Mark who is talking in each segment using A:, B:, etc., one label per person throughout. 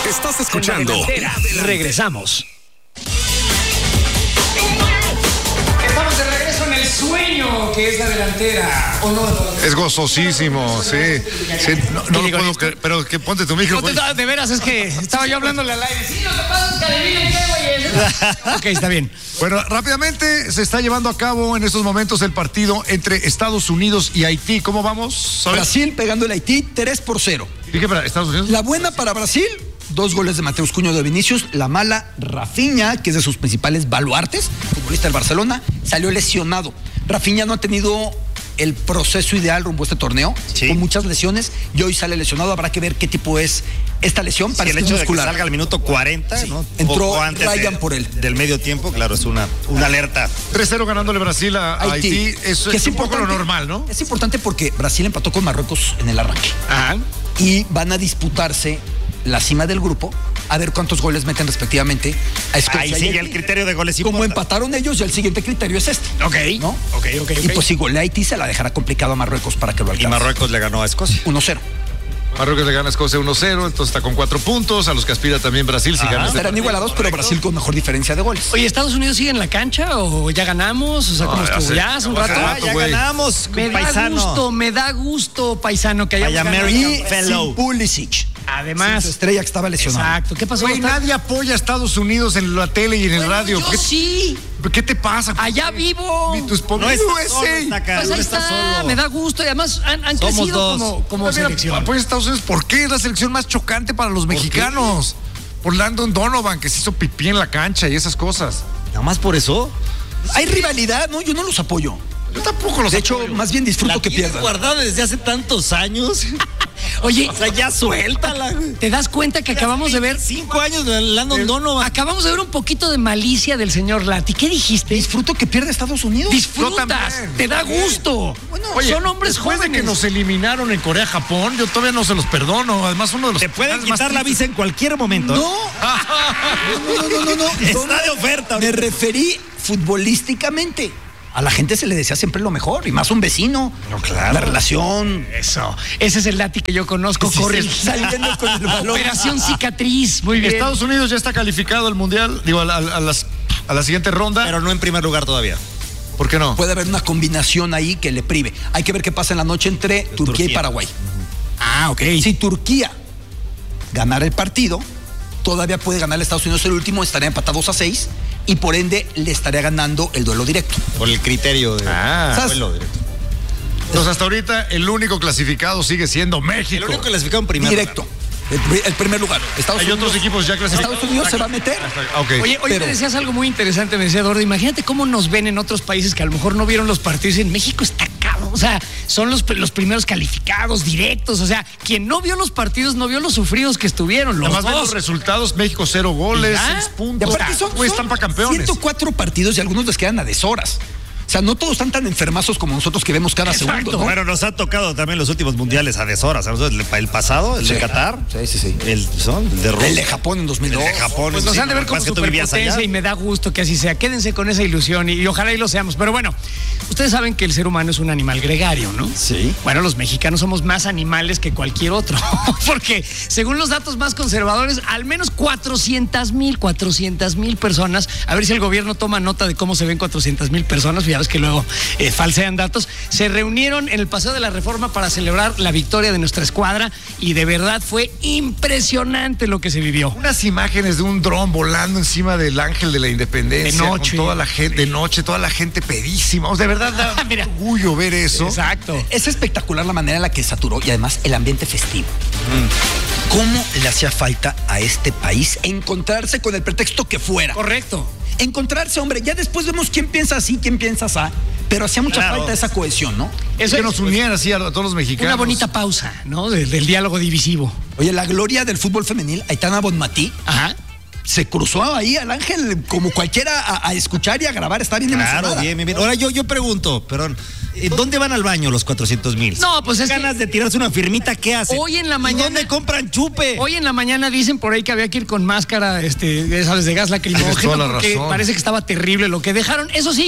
A: Estás escuchando.
B: Regresamos. Estamos de regreso en el sueño que es la delantera. ¿O no?
C: Es gozosísimo, sí. No lo puedo creer, pero que ponte tu micro.
B: No, de veras, es que estaba yo hablándole al aire. Sí, lo que pasa es que adivinen qué, güey. Ok, está bien.
C: Bueno, rápidamente se está llevando a cabo en estos momentos el partido entre Estados Unidos y Haití. ¿Cómo vamos? ¿Sabes?
D: Brasil pegando el Haití 3-0.
C: ¿Y qué para Estados Unidos?
D: La buena para Brasil, 2 goles de Mateus Cunha de Vinicius. La mala, Rafinha, que es de sus principales baluartes, futbolista del Barcelona, salió lesionado. Rafinha no ha tenido el proceso ideal rumbo a este torneo, con muchas lesiones, y hoy sale lesionado. Habrá que ver qué tipo es esta lesión.
E: Para el hecho muscular. De que salga al minuto 40, ¿no?
D: Entró Ryan por él.
E: Del medio tiempo, claro, es una alerta.
C: 3-0 ganándole Brasil a Haití. Eso es un poco lo normal, ¿no?
D: Es importante porque Brasil empató con Marruecos en el arranque.
B: Ajá.
D: Y van a disputarse la cima del grupo, a ver cuántos goles meten respectivamente a Escocia.
E: Ahí sigue el criterio de goles.
D: Como empataron ellos, ya el siguiente criterio es este.
B: Ok.
D: ¿No?
B: Ok.
D: Y pues si golea Haití, se la dejará complicado a Marruecos para que lo alcance.
E: Y Marruecos le ganó a Escocia
D: 1-0.
C: Marruecos le gana a Escocia 1-0, entonces está con 4 puntos, a los que aspira también Brasil. Si gana
D: estarán igualados, pero Brasil con mejor diferencia de goles.
B: Oye, ¿Estados Unidos sigue en la cancha o ya ganamos? O sea, ¿cómo estuvo? ¿Ya hace un rato?
E: Ya ganamos, paisano.
B: Me da gusto, paisano, que hayamos ganado.
D: Y sin Pulisic.
B: Además,
D: su estrella que estaba lesionada.
B: Exacto. ¿Qué pasó?
C: Güey, nadie apoya a Estados Unidos en la tele y en el radio.
B: Yo sí.
C: ¿Qué te pasa?
B: Allá vivo.
C: No
B: está pues ahí está, me da gusto. Y además han crecido como selección.
C: Apoya a Estados Unidos. ¿Por qué es la selección más chocante para los mexicanos? Por Landon Donovan, que se hizo pipí en la cancha y esas cosas.
E: ¿Nada más por eso?
D: Hay rivalidad, ¿no? Yo no los apoyo.
C: Yo tampoco los apoyo.
D: De hecho, más bien disfruto que pierdan.
E: Guardada desde hace tantos años.
B: Oye,
E: o sea, ya suéltala.
B: ¿Te das cuenta que acabamos de ver
E: 5 años de Landon Donovan?
B: Acabamos de ver un poquito de malicia del señor Lati. ¿Qué dijiste?
D: Disfruto que pierde Estados Unidos.
B: Disfrutas, te da gusto.
C: Bueno, oye, son hombres jóvenes. De que nos eliminaron en Corea-Japón, yo todavía no se los perdono. Además, uno de los.
E: Te pueden quitar la visa en cualquier momento.
D: No.
E: Está de oferta.
D: Me referí futbolísticamente. A la gente se le desea siempre lo mejor, y más un vecino.
C: No, claro.
D: La relación.
B: Eso. Ese es el Lati que yo conozco. Corre
D: saliendo con el balón.
B: Operación cicatriz. Muy bien.
C: Estados Unidos ya está calificado al Mundial, digo, a la siguiente ronda.
E: Pero no en primer lugar todavía.
C: ¿Por qué no?
D: Puede haber una combinación ahí que le prive. Hay que ver qué pasa en la noche entre Turquía y Paraguay.
B: Ok.
D: Si Turquía ganara el partido, todavía puede ganar Estados Unidos el último, estaría empatados a 6 y por ende le estaría ganando el duelo directo.
E: Por el criterio de duelo directo.
C: Entonces hasta ahorita el único clasificado sigue siendo México.
E: El único clasificado en primer
D: directo. El primer lugar.
C: Hay otros equipos ya clasificados.
D: Estados Unidos se va a meter.
B: Oye, me decías algo muy interesante, me decía Eduardo. Imagínate cómo nos ven en otros países que a lo mejor no vieron los partidos. En México está cabrón. O sea, son los primeros calificados directos. O sea, quien no vio los partidos no vio los sufridos que estuvieron.
C: Además de los resultados, México 0 goles, 6 puntos.
D: Y aparte
C: están para campeones.
D: 104 partidos y algunos les quedan a deshoras. O sea, no todos están tan enfermazos como nosotros que vemos cada segundo, ¿no?
E: Bueno, nos ha tocado también los últimos mundiales a deshoras. El pasado, el de Qatar.
D: Sí.
E: El de Rusia.
D: El de Japón en 2002.
E: El de Japón.
B: Pues nos han de ver como superpotencia y me da gusto que así sea. Quédense con esa ilusión y ojalá y lo seamos. Pero bueno, ustedes saben que el ser humano es un animal gregario, ¿no?
D: Sí.
B: Bueno, los mexicanos somos más animales que cualquier otro. Porque según los datos más conservadores, al menos 400,000 personas. A ver si el gobierno toma nota de cómo se ven 400,000 personas. Ya ves que luego falsean datos, se reunieron en el Paseo de la Reforma para celebrar la victoria de nuestra escuadra y de verdad fue impresionante lo que se vivió.
C: Unas imágenes de un dron volando encima del Ángel de la Independencia.
B: De noche.
C: Con toda la gente, de noche, toda la gente pedísima. O sea, de verdad da orgullo ver eso.
B: Exacto.
D: Es espectacular la manera en la que saturó y además el ambiente festivo. ¿Cómo le hacía falta a este país encontrarse con el pretexto que fuera?
B: Correcto.
D: Encontrarse, hombre, ya después vemos quién piensa así, quién piensa así, pero hacía mucha falta esa cohesión, ¿no?
C: Eso que nos uniera así a todos los mexicanos.
B: Una bonita pausa, ¿no? Del diálogo divisivo.
D: Oye, la gloria del fútbol femenil, Aitana Bonmatí, se cruzó ahí al Ángel como cualquiera a escuchar y a grabar, está bien emocionada.
E: Claro, bien. Ahora yo pregunto, perdón, ¿dónde van al baño los 400,000?
B: No, pues es
E: ganas de tirarse una firmita, ¿qué hacen?
B: Hoy en la mañana.
E: ¿Dónde compran chupe?
B: Hoy en la mañana dicen por ahí que había que ir con máscara, sabes, de gas lacrimógeno, porque parece que estaba terrible lo que dejaron. Eso sí,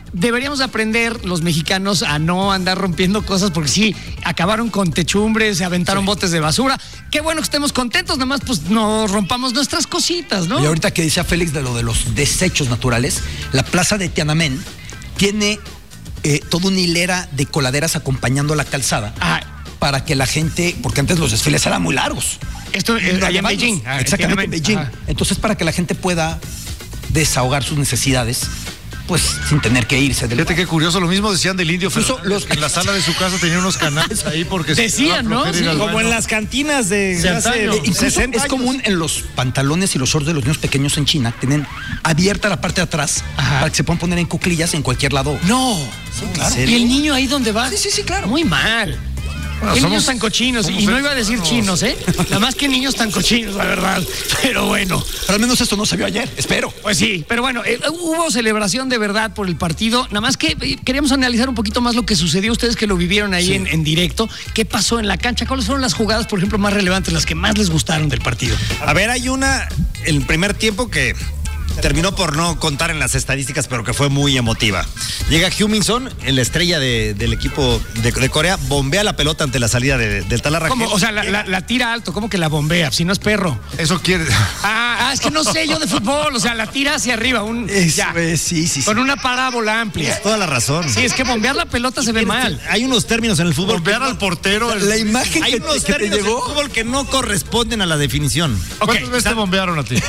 B: deberíamos aprender los mexicanos a no andar rompiendo cosas porque sí, acabaron con techumbres, se aventaron botes de basura. Qué bueno que estemos contentos, nada más pues no rompamos nuestras cositas, ¿no?
D: Y ahorita que decía Félix de lo de los desechos naturales, la plaza de Tiananmen tiene toda una hilera de coladeras acompañando la calzada para que la gente, porque antes los desfiles eran muy largos.
B: Esto es allá en Beijing.
D: Exactamente, en Beijing.
B: Ajá.
D: Entonces, para que la gente pueda desahogar sus necesidades, pues sin tener que irse del
C: Fíjate
D: lugar.
C: qué curioso, lo mismo decían del Indio
D: Incluso
C: Fernández, que en la sala de su casa tenía unos canales ahí porque
B: Decían, ¿no? Sí,
E: Como en las cantinas de hace
D: Incluso
E: 60
D: es
E: años.
D: común en los pantalones y los shorts de los niños pequeños en China, tienen abierta la parte de atrás para que se puedan poner en cuclillas en cualquier lado.
B: No.
D: Sí, claro.
B: ¿Y el niño ahí dónde va?
D: Sí, claro.
B: Muy mal.
C: Bueno,
B: ¿Qué
C: somos-
B: niños tan cochinos?
C: somos
B: Y no iba a decir
C: hermanos.
B: chinos, ¿eh? Nada más que niños tan cochinos, la verdad. Pero bueno.
D: Pero al menos esto no se vio ayer, espero.
B: Pues sí, pero bueno, hubo celebración de verdad por el partido. Nada más que queríamos analizar un poquito más lo que sucedió. Ustedes que lo vivieron ahí en directo. ¿Qué pasó en la cancha? ¿Cuáles fueron las jugadas, por ejemplo, más relevantes, las que más les gustaron del partido?
E: A ver, hay una, el primer tiempo que terminó por no contar en las estadísticas, pero que fue muy emotiva. Llega Heung-min-son, la estrella del equipo de Corea, bombea la pelota ante la salida del Tala Raquel.
B: ¿Cómo? O sea, la tira alto, ¿cómo que la bombea? Si no es perro.
C: Eso quiere.
B: Es que no sé yo de fútbol. O sea, la tira hacia arriba.
D: Sí.
B: Con una parábola amplia.
E: Tienes toda la razón.
B: Sí, es que bombear la pelota se ve mal.
E: Hay unos términos en el fútbol.
C: Bombear al portero.
D: La imagen
E: Hay
D: que
E: unos
D: te
E: términos en el
D: llegó.
E: fútbol que no corresponden a la definición.
C: ¿Cuántas veces te bombearon a ti?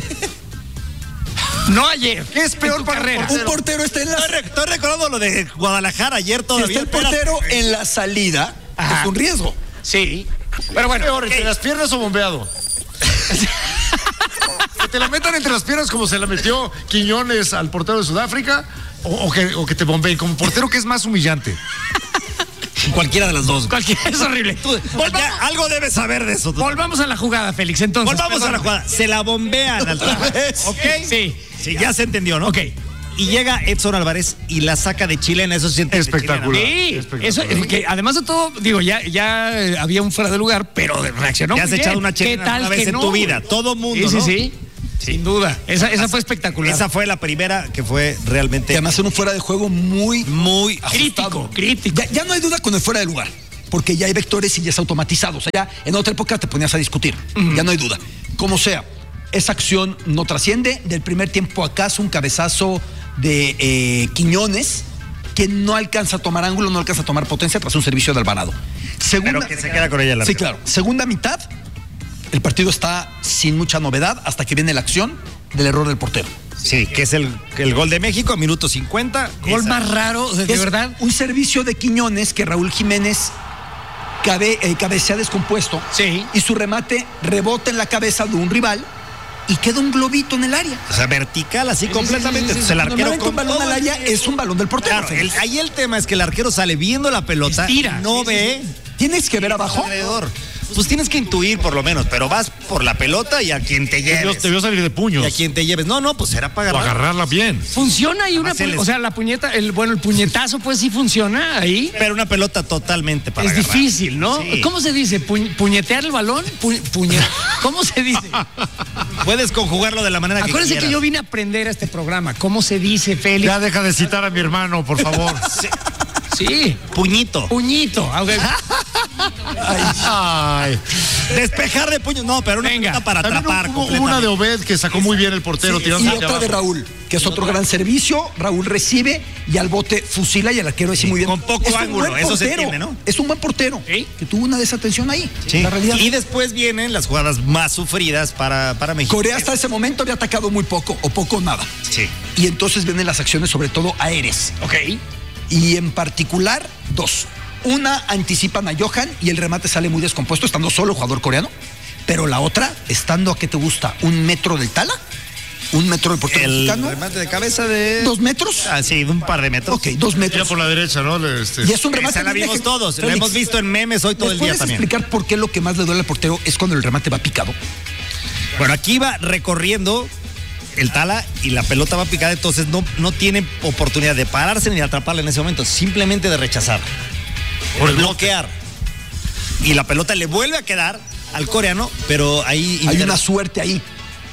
B: No ayer.
C: ¿Qué es peor
B: en tu
C: para
B: carrera?
D: Un portero está en la
E: Estoy recordando lo de Guadalajara ayer
D: si
E: todavía.
D: está el portero en la salida,
B: Ajá.
D: es un riesgo.
B: Sí. Pero bueno,
C: Peor, ¿entre las piernas o bombeado? Que te la metan entre las piernas como se la metió Quiñones al portero de Sudáfrica o que te bombeen como portero, que es más humillante.
E: Cualquiera de las dos.
B: es horrible.
E: Ya, algo debes saber de eso.
B: Volvamos a la jugada, Félix. Entonces,
E: Volvamos a la
B: perdóname.
E: jugada. Se la bombean al ¿ok?
B: Sí.
E: Sí, ya se entendió, ¿no?
B: Ok.
E: Y llega Edson Álvarez y la saca de chilena, eso se siente.
C: Espectacular.
B: Sí,
C: Espectacular.
B: eso es que además de todo, digo, ya había un fuera de lugar, pero reaccionó
E: Te
B: muy
E: has
B: bien.
E: echado una
B: ¿Qué
E: chilena
B: tal
E: una vez
B: que
E: en
B: no,
E: tu vida.
B: güey?
E: Todo mundo,
B: Sí,
E: ¿no?
B: sí. Sin duda. Esa fue espectacular.
E: Esa fue la primera que fue realmente
D: Y además en un fuera de juego muy
B: crítico.
D: Ya no hay duda con el fuera de lugar, porque ya hay vectores y ya es automatizado. O sea, ya en otra época te ponías a discutir. Ya no hay duda. Como sea, esa acción no trasciende. Del primer tiempo acá es un cabezazo de Quiñones que no alcanza a tomar ángulo, no alcanza a tomar potencia tras un servicio de Alvarado.
E: Pero que se queda con ella la
D: Sí, claro. Segunda mitad, el partido está sin mucha novedad hasta que viene la acción del error del portero.
E: Sí, que es el gol de México, minuto 50.
B: Gol
E: Esa.
B: más raro, de
D: Es
B: verdad.
D: un servicio de Quiñones que Raúl Jiménez cabecea descompuesto.
B: Sí.
D: Y su remate rebota en la cabeza de un rival y queda un globito en el área.
E: O sea, vertical así completamente.
B: sí, sí.
E: Entonces, el arquero
D: Normalmente un balón
E: todo
D: al
E: el-
D: área es un balón del portero.
E: Claro,
D: Félix.
E: ahí el tema es que el arquero sale viendo la pelota,
B: Estira,
E: no
B: sí,
E: ve
D: Tienes que ver abajo.
E: alrededor. Pues tienes que intuir por lo menos, pero vas por la pelota y a quien te lleves.
C: Te vio salir de puños.
E: Y a quien te lleves. No, pues era para
C: O
E: agarrar.
C: agarrarla bien.
B: Funciona ahí una.
E: Además, él es-
B: O sea, la puñeta, el puñetazo, pues sí funciona ahí.
E: Pero una pelota totalmente para
B: Es
E: agarrar.
B: difícil, ¿no?
E: Sí.
B: ¿Cómo se dice? ¿Puñetear el balón? ¿Cómo se dice?
E: Puedes conjugarlo de la manera que
B: Acuérdense
E: quieras.
B: que yo vine a aprender a este programa. ¿Cómo se dice, Félix?
C: Ya deja de citar a mi hermano, por favor.
B: Sí.
E: Puñito.
B: Puñito. Ah, ok.
C: Ay.
E: Despejar de puño. No, pero una
B: Venga.
E: pelota para
C: También
E: atrapar.
C: hubo una de Obed que sacó muy bien el portero
D: Y
C: tirando hacia
D: otra de
C: abajo.
D: Raúl, que es otro gran servicio. Raúl recibe y al bote fusila y el arquero dice muy bien.
E: con poco
D: Es un
E: ángulo,
D: buen
E: eso se
D: portero,
E: entiende, ¿no?
D: Es un buen portero
B: Sí.
D: que tuvo una desatención ahí.
E: Sí.
D: La realidad.
E: Y después vienen las jugadas más sufridas para México.
D: Corea hasta ese momento había atacado muy poco o poco o nada.
E: Sí.
D: Y entonces vienen las acciones sobre todo aéreas.
B: Ok.
D: Y en particular, dos. Una, anticipan a Johan y el remate sale muy descompuesto, estando solo el jugador coreano. Pero la otra, estando a qué te gusta, 1 metro del Tala, 1 metro del portero
E: El
D: mexicano,
E: remate de cabeza de
D: 2 metros.
E: Ah, sí, de un par de metros.
D: Ok, 2
C: Ya
D: metros.
C: por la derecha, ¿no?
D: Y es un remate.
E: Esa la
D: bien
E: vimos
D: eje-
E: todos, la
D: Félix,
E: hemos visto en memes hoy todo
D: ¿les
E: el día
D: puedes
E: también.
D: explicar por qué lo que más le duele al portero es cuando el remate va picado?
E: Bueno, aquí va recorriendo el Tala y la pelota va picada, entonces no tiene oportunidad de pararse ni de atraparla en ese momento, simplemente de rechazar,
C: Por el
E: bloquear. Y la pelota le vuelve a quedar al coreano, pero ahí
D: Hay una suerte ahí.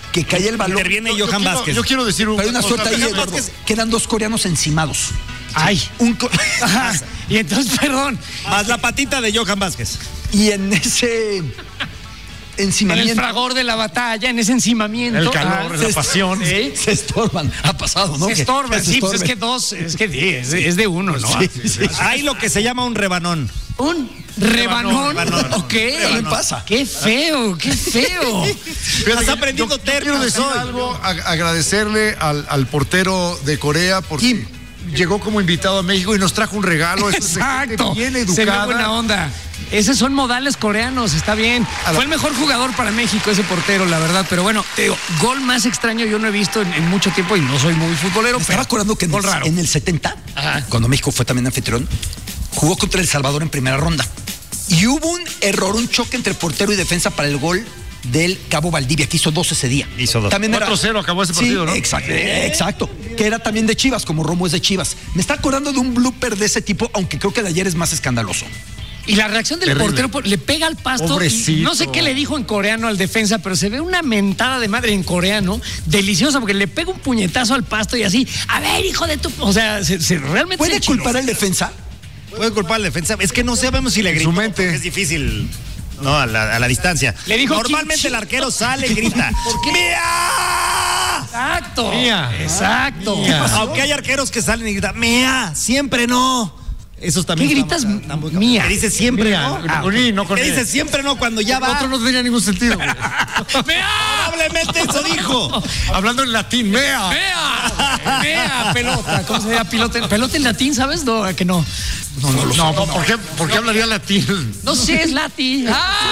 D: que cae el balón.
E: Interviene Johan Vázquez.
C: Yo quiero decir
D: Pero hay una suerte ahí,
C: Johan
D: Eduardo.
C: Vázquez.
D: Quedan 2 coreanos encimados.
B: Ay. Ajá. Y entonces, perdón.
E: Más la patita de Johan Vázquez.
D: Y en ese
B: En el
D: encimamiento
B: fragor de la batalla, en ese encimamiento.
C: El calor, la pasión.
B: Sí.
D: se estorban. Ha pasado, ¿no?
B: Se estorban,
D: se
B: sí, pues es
D: estorben.
B: que es de uno, ¿no?
E: Hay lo que se llama un rebanón.
B: Un rebanón.
E: Rebanón.
B: Ok.
D: ¿Qué pasa?
B: Qué feo, qué feo.
E: Estás aprendiendo
C: Yo quiero
E: términos
C: decir
E: hoy.
C: algo, agradecerle al portero de Corea porque llegó como invitado a México y nos trajo un regalo. Es gente
B: Exacto.
C: bien
B: Se ve
C: educada.
B: buena onda. Esos son modales coreanos, está bien. Fue el mejor jugador para México ese portero, la verdad. Pero bueno, te digo, gol más extraño yo no he visto en mucho tiempo y no soy muy futbolero.
D: Me estaba acordando que
B: gol raro.
D: en el 70, cuando México fue también anfitrión, jugó contra El Salvador en primera ronda. Y hubo un error, un choque entre portero y defensa para el gol del Cabo Valdivia, que hizo 2 ese día.
E: Hizo 2.
D: También
C: 4-0 acabó ese partido, ¿no?
D: Exacto. Que era también de Chivas, como Romo es de Chivas. Me está acordando de un blooper de ese tipo, aunque creo que de ayer es más escandaloso.
B: Y la reacción del
C: Terrible.
B: portero le pega al pasto.
C: Pobrecito.
B: Y no sé qué le dijo en coreano al defensa, pero se ve una mentada de madre en coreano deliciosa porque le pega un puñetazo al pasto y así, a ver, hijo de tu. O sea, realmente.
D: ¿Puede
B: se enchiló.
D: culpar al defensa?
E: Puede culpar al defensa. Es que no sabemos si le gritó.
C: Su mente.
E: porque es difícil. No, a la distancia.
B: Le dijo
E: Normalmente
B: Kim-
E: el arquero sale y grita.
B: ¿Por qué?
E: ¡Mía!
B: Exacto.
C: Mía.
B: Exacto.
C: Mía.
E: Aunque hay arqueros que salen y gritan, ¡mía! Siempre no. Esos también.
B: ¿Qué gritas?
E: están muy-
B: Mía.
E: Que dice siempre
C: Mía.
E: no.
C: Con I, no con
E: Que
C: I.
E: dice siempre no cuando ya
C: El
E: va.
C: otro no tenía ningún sentido. güey.
E: Probablemente eso dijo.
C: Hablando en latín, mea.
B: Mea, pelota. ¿Cómo se llama? Pelota en latín, ¿sabes? No, que no.
C: No, ¿por qué hablaría latín?
B: No sé, es latín.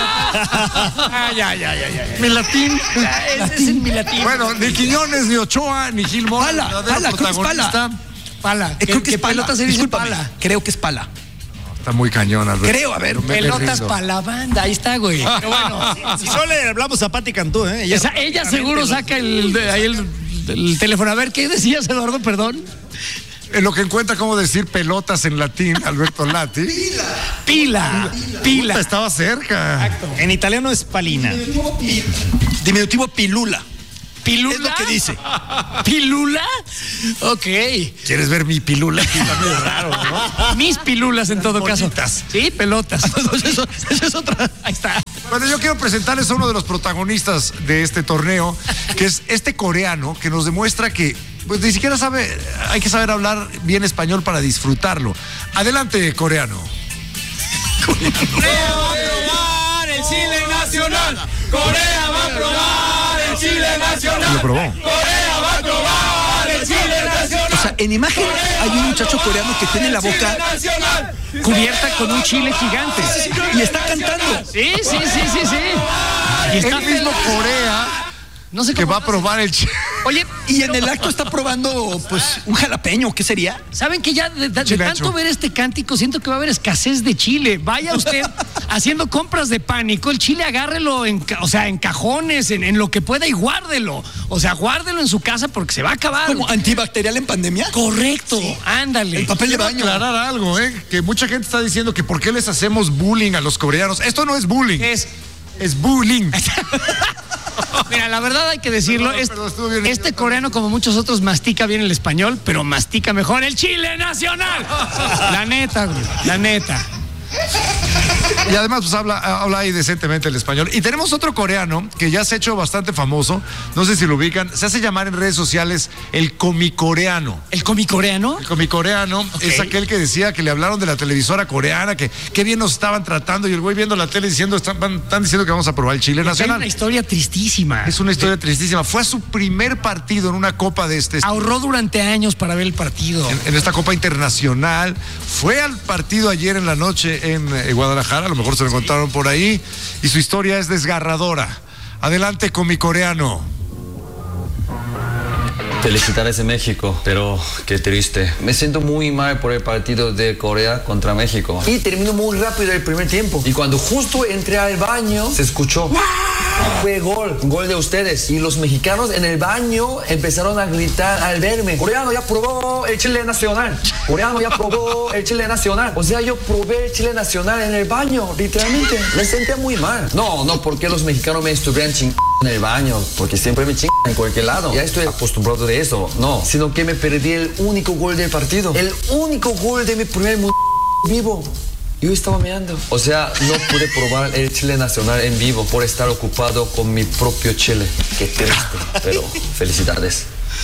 B: Ya.
C: Mi latín.
B: Ese es mi latín.
C: Bueno, ni Quiñones, ni Ochoa, ni Gil Mora.
D: Pala,
C: el verdadero
D: Pala, creo que es
C: protagonista.
B: Pala.
D: Creo que es pala.
B: pelota se dice
D: Discúlpame.
B: pala.
D: Creo que es pala.
C: Está muy cañón, Alberto.
D: Creo, a ver.
C: Me
B: Pelotas
C: rindo.
B: para la banda. Ahí está, güey. Pero bueno.
E: Si solo le hablamos a Pati Cantú, ¿eh?
B: Ella seguro saca el teléfono. A ver, ¿qué decías, Eduardo? Perdón.
C: En lo que encuentra cómo decir pelotas en latín, Alberto Lati.
B: Pila.
C: Puta, estaba cerca.
E: En italiano es palina.
D: Diminutivo pilula.
B: ¿Pilula?
D: Es lo que dice.
B: ¿Pilula? Ok.
C: ¿Quieres ver mi pilula? Está medio raro, ¿no?
B: Mis pilulas en todo
C: Bolitas.
B: caso. Sí, pelotas. Eso es otra. Ahí está.
C: Bueno, yo quiero presentarles a uno de los protagonistas de este torneo, que es este coreano que nos demuestra que pues ni siquiera hay que saber hablar bien español para disfrutarlo. Adelante, coreano.
A: Corea va a probar el Chile nacional. Corea va a probar el Chile nacional.
C: Lo probó.
A: Corea va a probar el Chile nacional.
D: O sea, en imagen hay un muchacho coreano que tiene la boca
A: nacional.
B: Cubierta con un chile gigante.
D: y está cantando.
B: Sí. Y está
C: El mismo Corea
B: No sé
C: que
B: cómo
C: va a probar el
B: Oye,
D: Y en el acto está probando, pues, un jalapeño. ¿Qué sería?
B: ¿saben que ya de
C: Chile
B: tanto
C: ancho.
B: ver este cántico siento que va a haber escasez de chile? Vaya usted haciendo compras de pánico, el chile agárrelo en cajones, en lo que pueda y guárdelo. O sea, guárdelo en su casa porque se va a acabar.
D: ¿Como antibacterial en pandemia?
B: Correcto, ándale.
D: El papel de
C: Quiero
D: baño.
C: aclarar algo, que mucha gente está diciendo que por qué les hacemos bullying a los coreanos. Esto no es bullying,
B: Es
C: bullying.
B: Mira, la verdad hay que decirlo,
C: Perdón, estuvo bien.
B: este coreano como muchos otros mastica bien el español, pero mastica mejor el chile nacional. La neta, güey, la neta.
C: Y además pues habla ahí decentemente el español. Y tenemos otro coreano que ya se ha hecho bastante famoso, no sé si lo ubican, se hace llamar en redes sociales el comicoreano.
B: ¿El comicoreano?
C: El comicoreano es aquel que decía que le hablaron de la televisora coreana, que qué bien nos estaban tratando, y el güey viendo la tele diciendo, están diciendo que vamos a probar el Chile
B: Hay
C: nacional.
B: una historia tristísima.
C: Es una historia tristísima. Fue a su primer partido en una copa de este
B: Ahorró durante años para ver el partido.
C: en esta Copa Internacional. Fue al partido ayer en la noche en Guadalajara, a lo mejor se lo encontraron por ahí, y su historia es desgarradora. Adelante con mi coreano.
F: Felicidades a México, pero qué triste. Me siento muy mal por el partido de Corea contra México. Y terminó muy rápido el primer tiempo. Y cuando justo entré al baño, se escuchó. Fue gol de ustedes. Y los mexicanos en el baño empezaron a gritar al verme: coreano ya probó el chile nacional. Coreano ya probó el chile nacional. O sea, yo probé el chile nacional en el baño, literalmente. Me sentía muy mal. No, porque los mexicanos me estuvieran chingando en el baño, porque siempre me chingan en cualquier lado. Ya estoy acostumbrado de eso. No, sino que me perdí el único gol del partido. El único gol de mi primer vivo. Yo estaba meando. O sea, no pude probar el chile nacional en vivo por estar ocupado con mi propio chile. Qué triste, pero felicidades.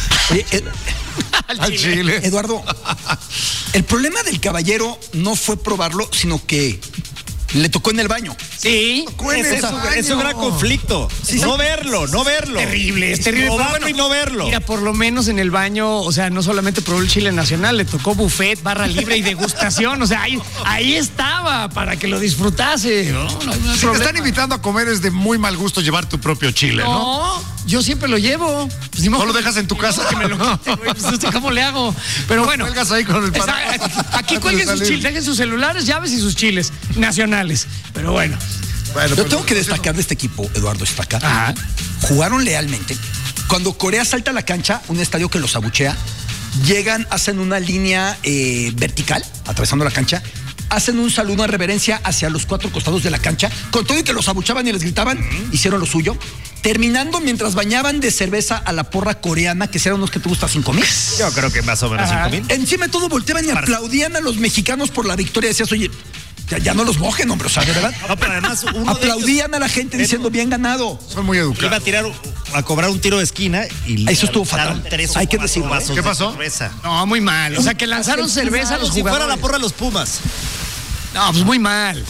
C: Al Chile.
D: Eduardo, el problema del caballero no fue probarlo, sino que le tocó en el baño.
B: Sí.
E: Es un gran conflicto. No verlo.
B: Terrible, es terrible.
E: Probarlo y no verlo.
B: Mira, por lo menos en el baño, o sea, no solamente probó el chile nacional, le tocó buffet, barra libre y degustación. O sea, ahí estaba para que lo disfrutase. No hay
C: Si te
B: problema.
C: están invitando a comer, es de muy mal gusto llevar tu propio chile, ¿no?
B: No, yo siempre lo llevo. Pues, ni modo
C: ¿No lo dejas en tu casa?
B: que me lo quite, güey, pues, no sé cómo le hago. Pero bueno.
C: Cuelgas ahí con el
B: Aquí cuelguen sus chiles, dejen sus celulares, llaves y sus chiles nacionales. Pero bueno.
D: Yo tengo que destacar de este equipo, Eduardo Estaca.
B: Ajá.
D: Jugaron lealmente. Cuando Corea salta a la cancha, un estadio que los abuchea, llegan, hacen una línea vertical, atravesando la cancha, hacen un saludo en reverencia hacia los 4 costados de la cancha, con todo y que los abuchaban y les gritaban, hicieron lo suyo, terminando mientras bañaban de cerveza a la porra coreana, que eran unos que te gusta 5,000.
E: Yo creo que más o menos 5,000.
D: Encima de todo volteaban y aplaudían a los mexicanos por la victoria. Decías, oye, ya no los mojen, hombre, o sea, de verdad.
E: No, pero además uno
D: aplaudían a la gente diciendo bien ganado.
C: Son muy educados.
E: iba a cobrar un tiro de esquina y
D: Eso estuvo fatal. Hay que decirlo.
C: ¿Qué pasó?
B: No, muy mal. O sea, que lanzaron cerveza a los
E: Si fuera
B: jugadores.
E: la porra de los Pumas.
B: No, pues muy mal.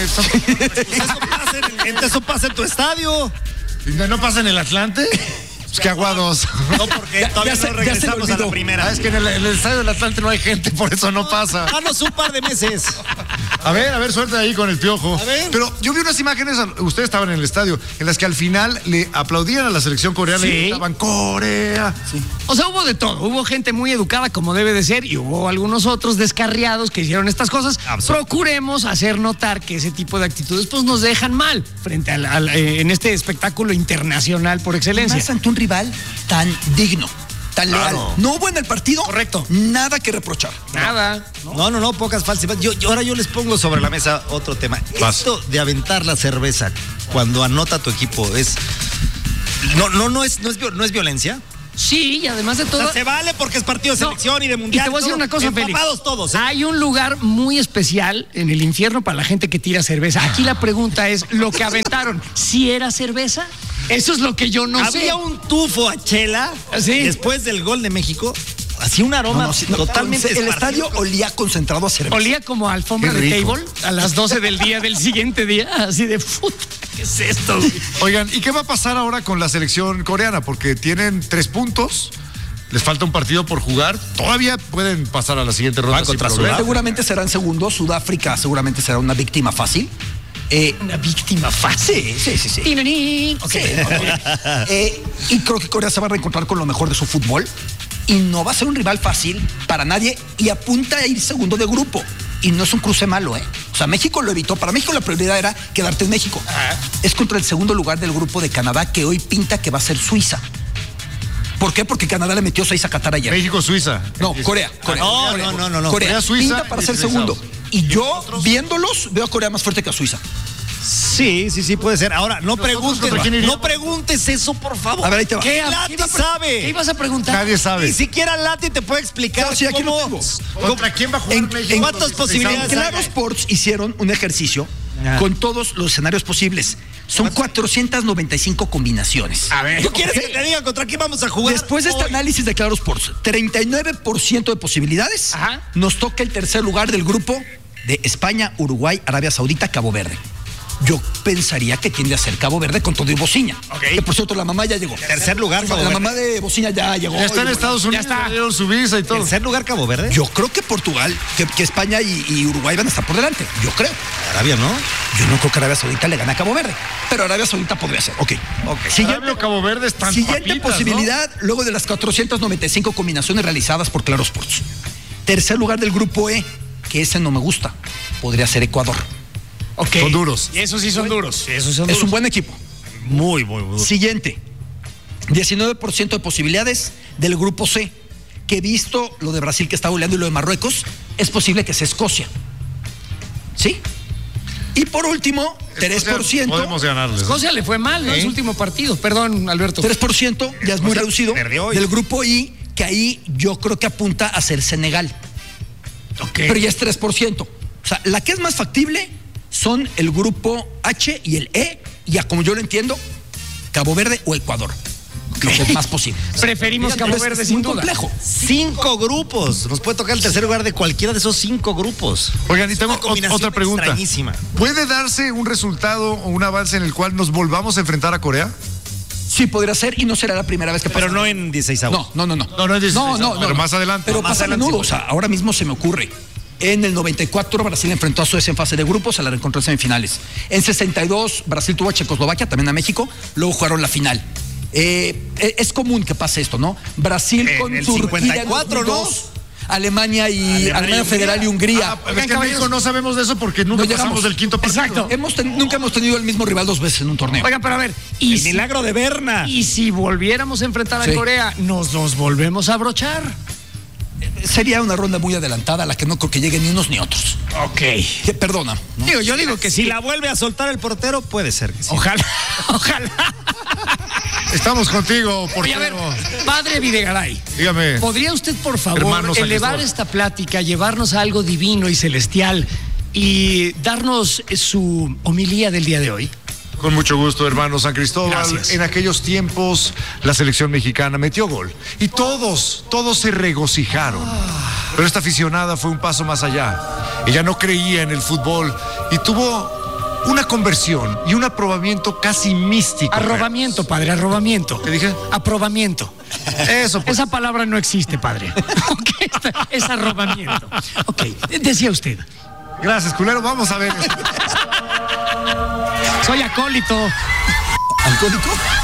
E: Eso pasa en tu estadio.
C: ¿No pasa en el Atlante? Pues que aguados.
E: No, porque todavía
D: ya
E: no
D: se
E: regresamos
D: le
E: a la
D: olvidó.
E: primera.
C: Es que en el estadio del Atlante no hay gente, por eso no pasa.
E: Danos un par de meses.
C: A ver, suerte ahí con el Piojo.
E: A ver.
C: Pero yo vi unas imágenes, ustedes estaban en el estadio, en las que al final le aplaudían a la selección coreana
B: Sí.
C: y gritaban Corea. Sí.
B: O sea, hubo de todo. Hubo gente muy educada como debe de ser y hubo algunos otros descarriados que hicieron estas cosas. Procuremos hacer notar que ese tipo de actitudes pues nos dejan mal frente en este espectáculo internacional por excelencia.
D: Más ante un rival tan digno, tan leal. No hubo en el partido.
B: Correcto.
D: Nada que reprochar.
B: Nada.
E: No, pocas falsas. Ahora yo les pongo sobre la mesa otro tema. Esto de aventar la cerveza cuando anota tu equipo es. No es violencia.
B: Sí, y además de
E: O
B: todo.
E: sea, se vale porque es partido de selección y de mundial.
B: Y te voy a decir
E: todo.
B: una cosa, Félix.
E: Empapados todos.
B: Hay un lugar muy especial en el infierno para la gente que tira cerveza. Aquí la pregunta es, ¿lo que aventaron, si era cerveza? Eso es lo que yo no sé.
E: Había un tufo a chela
B: Sí.
E: después del gol de México. Hacía un aroma totalmente
D: El
E: esparcido.
D: estadio olía concentrado a cerveza.
B: Olía como a alfombra
C: Qué
B: de
C: rico.
B: table a las 12 del día del siguiente día. Así de, puta, ¿qué es esto, güey?
C: Oigan, ¿y qué va a pasar ahora con la selección coreana? Porque tienen 3 puntos, les falta un partido por jugar, todavía pueden pasar a la siguiente ronda.
E: Van contra
C: sin problema.
D: Seguramente serán segundos. Sudáfrica seguramente será una víctima fácil.
B: Una víctima fácil.
D: Sí.
B: Tinanín. Ok.
D: Y creo que Corea se va a reencontrar con lo mejor de su fútbol. Y no va a ser un rival fácil para nadie. Y apunta a ir segundo de grupo. Y no es un cruce malo, ¿eh? O sea, México lo evitó. Para México la prioridad era quedarte en México. Es contra el segundo lugar del grupo de Canadá, que hoy pinta que va a ser Suiza. ¿Por qué? Porque Canadá le metió 6 a Qatar ayer.
C: México-Suiza.
D: No, Corea.
E: No.
D: Corea
C: Suiza
D: pinta para
C: y
D: ser segundo.
C: Estados.
D: Y yo, viéndolos, veo a Corea más fuerte que a Suiza.
E: Sí, puede ser. Ahora, no
C: ¿contra quién iríamos?
E: preguntes eso, por favor.
D: A ver, ahí te va.
B: ¿Qué
E: Lati
B: iba a
E: sabe.
B: ¿Qué ibas a preguntar?
C: Nadie sabe.
E: Ni siquiera Lati te puede explicar
D: Claro, sí, aquí lo tengo.
C: ¿Contra quién va a jugar México?
E: ¿Cuántas posibilidades
D: En
E: hay?
D: Claro Sports hicieron un ejercicio con todos los escenarios posibles. Son 495 combinaciones.
B: A ver.
E: ¿Tú quieres que te diga contra quién vamos a jugar?
D: Después de este análisis de Claro Sports, 39% de posibilidades,
B: Ajá.
D: nos toca el tercer lugar del grupo de España, Uruguay, Arabia Saudita, Cabo Verde. Yo pensaría que tiende a ser Cabo Verde con todo y Bociña.
B: Ok.
D: Que por cierto, la mamá ya llegó.
E: Tercer lugar, Cabo
D: La
E: Verde.
D: mamá de Bociña ya llegó.
C: Ya está en Estados Unidos,
B: está.
C: ya dieron su visa y todo.
E: Tercer lugar, Cabo Verde.
D: Yo creo que Portugal, que España y Uruguay van a estar por delante. Yo creo.
E: Arabia, ¿no?
D: Yo no creo que Arabia Saudita le gane a Cabo Verde. Pero Arabia Saudita podría ser. Ok.
C: Arabia o Cabo Verde están
D: Siguiente
C: papitas,
D: posibilidad, luego de las 495 combinaciones realizadas por Claro Sports. Tercer lugar del grupo E, que ese no me gusta. Podría ser Ecuador.
B: Ok.
C: Son duros.
B: Y esos sí son duros. Esos son
D: Es
B: duros.
D: un buen equipo.
E: Muy, muy, muy.
D: Siguiente. 19% de posibilidades del grupo C, que visto lo de Brasil que está goleando y lo de Marruecos, es posible que sea Escocia. ¿Sí? Y por último, 3%.
C: Podemos ganarles.
B: Escocia le fue mal, ¿no? En su último partido. Perdón, Alberto.
D: 3% ya es muy reducido.
E: perdió hoy.
D: Del grupo I, que ahí yo creo que apunta a ser Senegal.
B: Ok.
D: Pero ya es 3%. O sea, la que es más factible son el grupo H y el E, ya como yo lo entiendo, Cabo Verde o Ecuador. Lo que es más posible.
B: Preferimos Cabo
D: Es
B: Verde
D: muy
B: sin duda.
D: complejo.
E: 5 grupos. Nos puede tocar el tercer lugar de cualquiera de esos 5 grupos.
C: Oigan, y tengo
E: Una combinación
C: otra pregunta.
E: extrañísima.
C: ¿Puede darse un resultado o un avance en el cual nos volvamos a enfrentar a Corea?
D: Sí, podría ser y no será la primera vez que pasa.
E: Pero no en 16avos.
D: No.
C: No es 16, pero más adelante.
D: Pero
E: Más
D: pasa a
E: adelante
D: menudo.
E: sí.
D: O sea, ahora mismo se me ocurre. En el 94 Brasil enfrentó a Suecia en fase de grupos, se la reencontró en semifinales. En 62 Brasil tuvo a Checoslovaquia, también a México, luego jugaron la final. Es común que pase esto, ¿no? Brasil
E: En
D: con
E: el
D: Turquía
E: 54,
D: en 2002, Alemania Alemania Federal y Hungría.
C: Es que en México no sabemos de eso porque nunca
D: No llegamos.
C: pasamos del quinto partido.
B: Exacto.
D: Nunca hemos tenido el mismo rival 2 veces en un torneo.
B: Oigan, pero a ver, y
E: El milagro de Berna.
B: Y si volviéramos a enfrentar a
D: Sí.
B: Corea, ¿nos volvemos a abrochar?
D: Sería una ronda muy adelantada a la que no creo que lleguen ni unos ni otros.
B: Ok.
D: Perdona. ¿no?
B: Yo digo que
E: Si
B: sí.
E: la vuelve a soltar el portero, puede ser que sí.
B: Ojalá, ojalá.
C: Estamos contigo,
B: Oye, a ver,
C: portero.
B: padre Videgaray,
C: Dígame.
B: ¿podría usted, por favor,
C: Hermano San
B: elevar
C: Cristóbal.
B: esta plática, llevarnos a algo divino y celestial y darnos su homilía del día de hoy?
C: Con mucho gusto, hermano San Cristóbal.
B: Gracias.
C: En aquellos tiempos, la selección mexicana metió gol. Y todos se regocijaron. Pero esta aficionada fue un paso más allá. Ella no creía en el fútbol y tuvo una conversión y un aprobamiento casi místico.
B: Arrobamiento, padre, arrobamiento.
C: ¿Qué dije?
B: Aprobamiento.
C: Eso, pues.
B: Esa palabra no existe, padre. Ok, es arrobamiento. Ok, decía usted.
C: Gracias, culero. Vamos a ver.
B: Soy acólito.
D: ¿Alcohólico?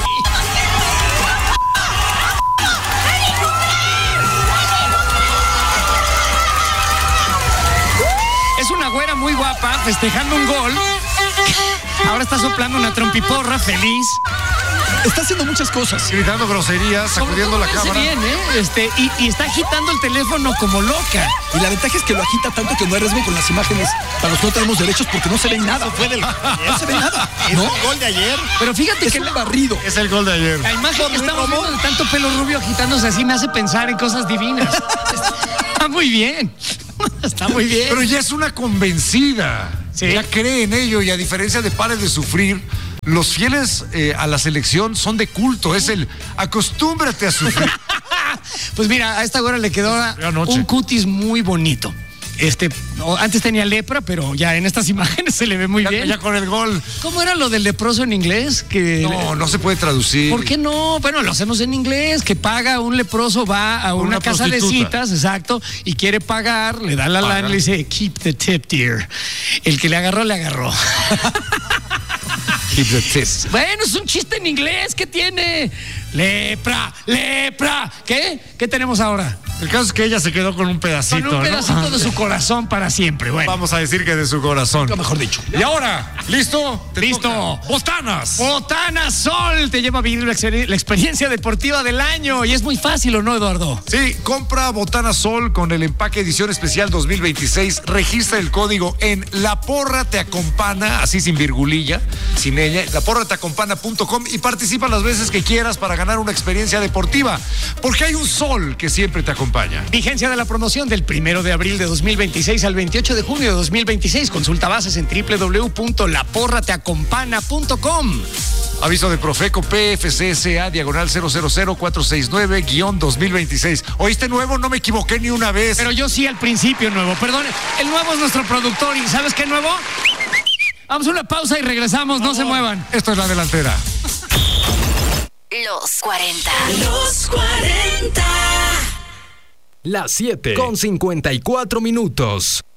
B: Es una güera muy guapa festejando un gol. Ahora está soplando una trompiporra feliz.
D: Está haciendo muchas cosas.
C: Gritando groserías, sacudiendo la
B: Hace
C: cámara.
B: bien, ¿eh? Y está agitando el teléfono como loca.
D: Y la ventaja es que lo agita tanto que no hay riesgo con las imágenes para los que no tenemos derechos porque no se ve nada. No se ve nada.
E: ¿Es
D: ¿No?
E: un gol de ayer?
B: Pero fíjate
D: Es
B: que
D: un barrido.
C: Es el gol de ayer.
B: la imagen que estamos viendo de tanto pelo rubio agitándose así me hace pensar en cosas divinas. Está muy bien. Está muy bien.
C: Pero ya es una convencida.
B: Sí.
C: Ya cree en ello y a diferencia de Pare de Sufrir, los fieles a la selección son de culto. Es el acostúmbrate a sufrir.
B: Pues mira, a esta güera le quedó
C: noche.
B: un cutis muy bonito. Antes tenía lepra, pero ya en estas imágenes se le ve muy bien.
C: Ya con el gol.
B: ¿Cómo era lo del leproso en inglés? Que
C: No se puede traducir.
B: ¿Por qué no? Bueno, lo hacemos en inglés, que paga un leproso, va a una casa de
C: prostituta.
B: citas, exacto, y quiere pagar, le da la
C: Paga.
B: lana y le dice, keep the tip, dear. El que le agarró, le agarró.
C: Keep the tips.
B: Bueno, es un chiste en inglés, ¿qué tiene? Lepra, lepra. ¿Qué? ¿Qué tenemos ahora?
C: El caso es que ella se quedó con un pedacito.
B: Con un
C: ¿no?
B: pedacito de su corazón para siempre. Bueno.
C: Vamos a decir que de su corazón.
D: Lo mejor dicho.
C: Y ahora, ¿listo? Te
B: Listo.
C: toca. Botanas.
B: Botana Sol te lleva a vivir la experiencia deportiva del año. Y es muy fácil, ¿o no, Eduardo?
C: Sí, compra Botana Sol con el empaque edición especial 2026. Registra el código en La Porra Te Acompana, así sin virgulilla, sin ella, laporrateacompana.com y participa las veces que quieras para ganar una experiencia deportiva. Porque hay un sol que siempre te acompaña.
B: Vigencia de la promoción del 1 de abril de 2026 al 28 de junio de 2026. Consulta bases en www.laporrateacompana.com.
C: Aviso de Profeco PFCSA diagonal 000469-2026. ¿Oíste nuevo? No me equivoqué ni una vez.
B: Pero yo sí al principio, nuevo. Perdón, el nuevo es nuestro productor. ¿Y sabes qué nuevo? Vamos a una pausa y regresamos. No se muevan.
C: Esto es La Delantera.
G: Los 40.
H: Los 40.
I: Las 7 con 54 minutos.